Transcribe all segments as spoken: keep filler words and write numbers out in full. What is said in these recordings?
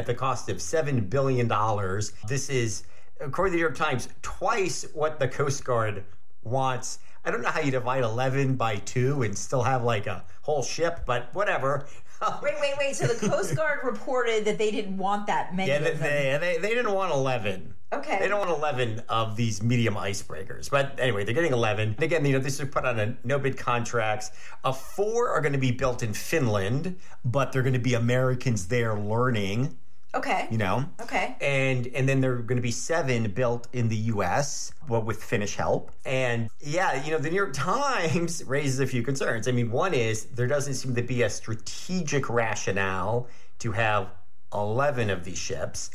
at the cost of seven billion dollars. This is, according to the New York Times, twice what the Coast Guard wants. I don't know how you divide eleven by two and still have like a whole ship, but whatever. Wait, wait, wait. So the Coast Guard reported that they didn't want that many Yeah, of them. they, they, they didn't want eleven. Okay. They don't want eleven of these medium icebreakers. But anyway, they're getting eleven. And again, you know, this is put on a no-bid contracts. Uh, four are going to be built in Finland, but they're going to be Americans there learning. Okay. You know? Okay. And and then there are going to be seven built in the U S, well, with Finnish help. And yeah, you know, the New York Times raises a few concerns. I mean, one is there doesn't seem to be a strategic rationale to have eleven of these ships.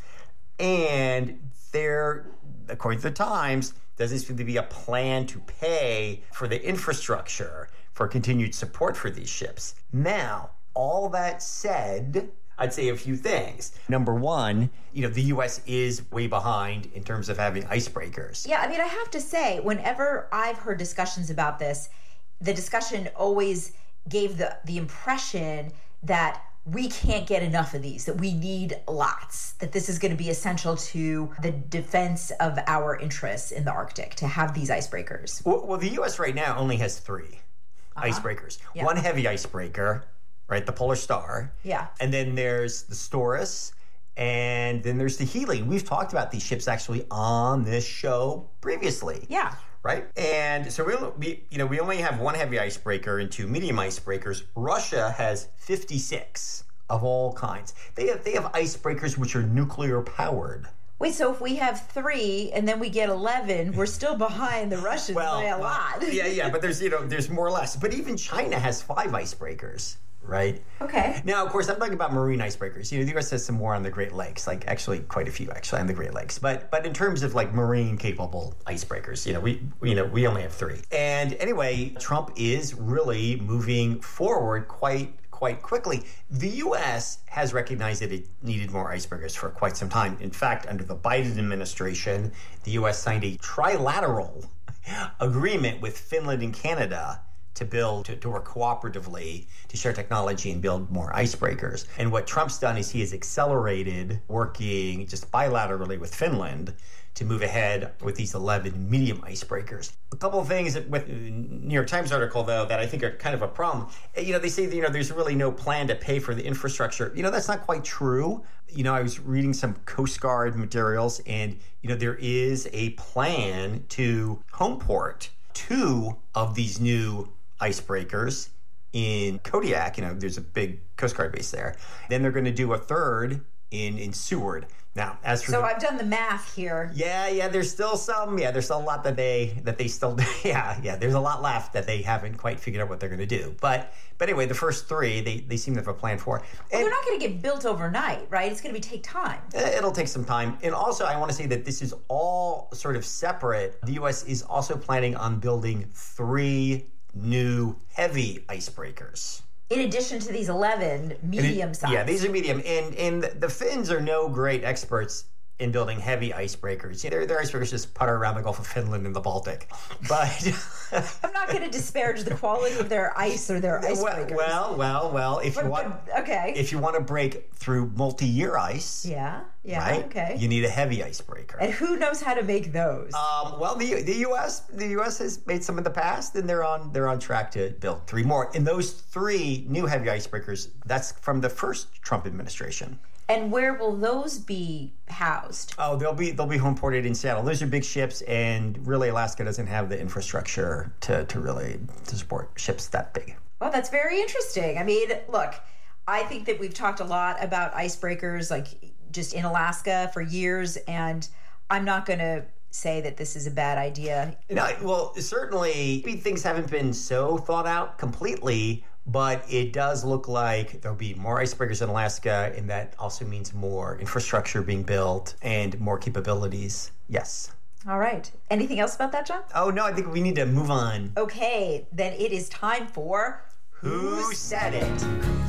And there, according to the Times, doesn't seem to be a plan to pay for the infrastructure for continued support for these ships. Now, all that said, I'd say a few things. Number one, you know, the U S is way behind in terms of having icebreakers. Yeah, I mean, I have to say, whenever I've heard discussions about this, the discussion always gave the, the impression that we can't get enough of these, that we need lots, that this is going to be essential to the defense of our interests in the Arctic, to have these icebreakers. Well, well the U S right now only has three uh-huh. icebreakers. Yeah. One heavy icebreaker, right, the Polar Star. Yeah. And then there's the Storus, and then there's the Healing. We've talked about these ships actually on this show previously. Yeah. Right? And so we, we, you know, we only have one heavy icebreaker and two medium icebreakers. Russia has fifty-six of all kinds. They have they have icebreakers which are nuclear powered. Wait, so if we have three and then we get eleven, we're still behind the Russians well, by a well, lot. yeah, yeah, but there's you know there's more or less. But even China has five icebreakers. Right? Okay. Now, of course, I'm talking about marine icebreakers. You know, the U S has some more on the Great Lakes, like actually quite a few actually on the Great Lakes. But but in terms of like marine capable icebreakers, you know, we you know we only have three. And anyway, Trump is really moving forward quite quite quickly. The U S has recognized that it needed more icebreakers for quite some time. In fact, under the Biden administration, the U S signed a trilateral agreement with Finland and Canada to build, to, to work cooperatively, to share technology and build more icebreakers. And what Trump's done is he has accelerated working just bilaterally with Finland to move ahead with these eleven medium icebreakers. A couple of things with the New York Times article, though, that I think are kind of a problem. You know, they say, you know, there's really no plan to pay for the infrastructure. You know, that's not quite true. You know, I was reading some Coast Guard materials, and, you know, there is a plan to home port two of these new icebreakers in Kodiak. You know, there's a big Coast Guard base there. Then they're going to do a third in, in Seward. Now, as for so the, I've done the math here. Yeah, yeah. There's still some. Yeah, there's still a lot that they that they still. Yeah, yeah. There's a lot left that they haven't quite figured out what they're going to do. But but anyway, the first three they, they seem to have a plan for. Well, And they're not going to get built overnight, right? It's going to be take time. It'll take some time. And also, I want to say that this is all sort of separate. The U S is also planning on building three new heavy icebreakers. In addition to these eleven medium size. Yeah, these are medium. And and the Finns are no great experts in building heavy icebreakers. Their, their icebreakers just putter around the Gulf of Finland and the Baltic. But I'm not going to disparage the quality of their ice or their icebreakers. Well, well, well. If you but, want, but, okay. If you want to break through multi-year ice, yeah, yeah, right, okay. You need a heavy icebreaker. And who knows how to make those? Um, well, the the U S the U S has made some in the past, and they're on they're on track to build three more. And those three new heavy icebreakers, that's from the first Trump administration. And where will those be housed? Oh, they'll be they'll be home ported in Seattle. Those are big ships, and really Alaska doesn't have the infrastructure to, to really to support ships that big. Well, that's very interesting. I mean, look, I think that we've talked a lot about icebreakers, like just in Alaska for years, and I'm not going to say that this is a bad idea. No, well, certainly things haven't been so thought out completely. But it does look like there'll be more icebreakers in Alaska, and that also means more infrastructure being built and more capabilities. Yes. All right. Anything else about that, John? Oh, no, I think we need to move on. Okay, then it is time for Who Said It?